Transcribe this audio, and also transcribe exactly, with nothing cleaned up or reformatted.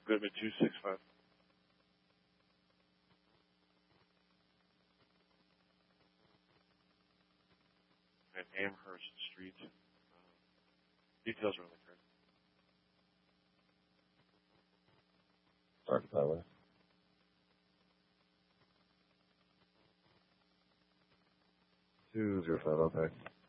Goodman two six five. At Amherst Street. Uh, details are on the card. Start that way. Two zero five, okay.